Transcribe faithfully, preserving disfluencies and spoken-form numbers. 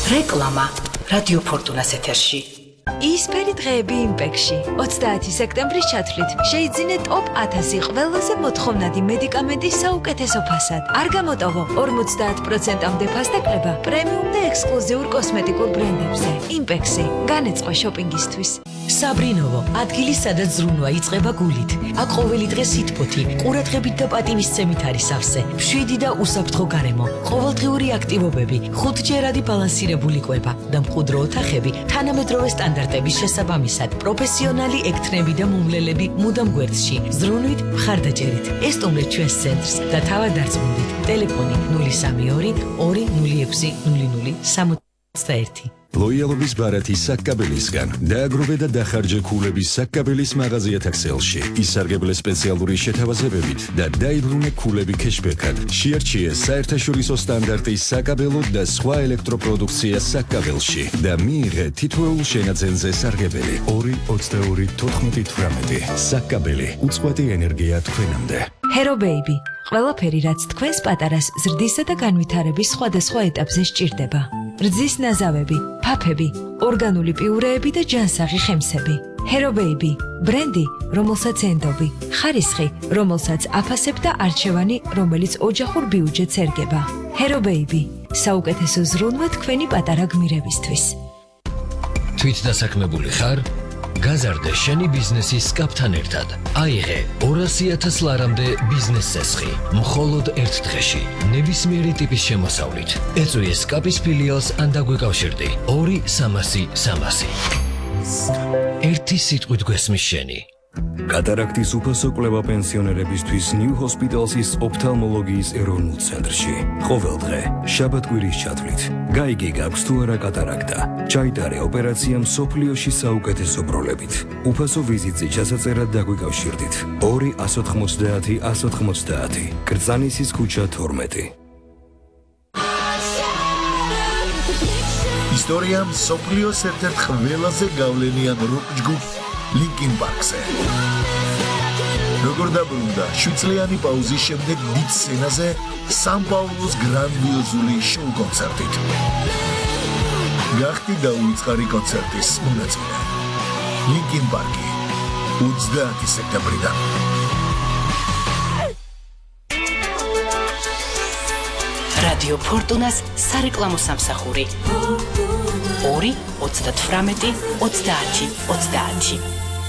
რეკლამა რადიო ფორტუნას ეთერში. ისფერი დღეები იმპექში. ოცდაათი სექტემბრის ჩათვლით შეიძინე ტოპ ათასი ყველაზე მოთხოვნადი მედიკამენტის საუკეთესო ფასად. არ გამოტოვო ორმოცდაათ პროცენტამდე ფასდაკლება პრემიუმ და ექსკლუზიურ კოსმეტიკურ ბრენდებზე. იმპექსი განეწყო შოპინგისთვის. საბრინოვო, ადგილი სადაც ზრუნვა იწყება გულით. აქ ყოველი დღე სითბოთი, ყურადღებით და პატივისცემით არის სავსე. მშვიდი და უსაფრთხო გარემო, ყოველდღიური აქტივობები, ხუთჯერადი ბალანსირებული კვება და მყუდრო ოთახები თანამედროვე სტანდარტების შესაბამისად. პროფესიონალი ექთნები და მომლელები მუდამ გვერდში. ზრუნვით, მხარდაჭერით. ესტუმრეთ ჩვენს ცენტრს და თავად დარწმუნდით. ტელეფონი ნული სამი ორი ორი ნული ექვსი ნული ნული სამოცდაერთი. ლოიალობის ბარათი საკკაბელისგან დააგროვე და დახარჯე ქულების საკკაბელის მაღაზიათა ქსელში. ისარგებლე სპეციალური შეთავაზებებით და დაიბრუნე ქულები ქეშბექად. შეარჩიე საერთაშორისო სტანდარტის საკაბელო და სხვა ელექტროპროდუქცია საკკაბელში და მიიღე თითოეულ შენაძენზე სარგებელი. ორი ოცდაორი თოთხმეტი თვრამეტი. საკკაბელი, უწყვეტი ენერგია თქვენამდე. Hero Baby. ყველაფერი რაც თქვენს პატარას ზრდისა და განვითარების სხვადასხვა ეტაპზე სჭირდება. რძის ნაზავები, ფაფები, ორგანული პიურეები და ჯანსაღი ხემსები. Hero Baby, ბრენდი, რომელსაც ენდობი, ხარისხი, რომელსაც აფასებ და არჩევანი, რომელიც ოჯახურ ბიუჯეტს ერგება. Hero Baby, საუკეთესო ზრუნვა თქვენი პატარა გმირებისთვის. თვით დასაქმებული ხარ? გაზარდე შენი ბიზნესის სკაპთან ერთად. აიღე ორასი ათას ლარამდე ბიზნეს წესხი. მხოლოდ ერთ დღეში. ნებისმიერი ტიპის შემოსავლით. ეწვიე სკაპის ფილიალს ან დაგვეკავშირდი. ორი სამასი სამასი. ერთი სიტყვით გვესმის შენი. კატარაქტის უფასო კვლევა პენსიონერებისთვის ნიუ ჰოსპიტალსის ოფთალმოლოგიის ეროვნულ ცენტრში. ყოველ დღე, შაბათ-კვირის ჩათვლით. გაიგე გაქვს თუ არა კატარაქტა. ჩაიტარე ოპერაცია მსოფლიოში საუკეთესო პროლებით. უფასო ვიზიტზე ჩასაწერად დაგვიკავშირდით. ორი ათას ოცდაათი ათას ოცდაათი. კრწანისის ქუჩა თორმეტი. ისტორია მსოფლიოს ერთ-ერთ ყველაზე გავლენიან როკ ჯგუფ ლინკინ პარკზე. როგორ დაბრუნდა შვიდწლიანი პაუზის შემდეგ დიდ სცენაზე სან-პაულუს გრანდიოზული შოუ კონცერტით. გახდი დაუწყარი კონცერტის მონაწილე. ლინკინ პარკი ოცდაათი სექტემბრიდან. რადიო ფორტუნას სარეკლამო სამსახური. ორი ოცდათვრამეტი ოცდაათი ოცდაათი.